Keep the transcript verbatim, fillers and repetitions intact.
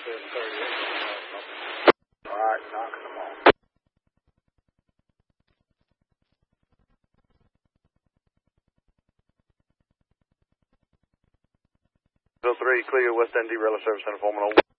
All right, knocking them off. three, clear West End derailleur service center, four one oh one.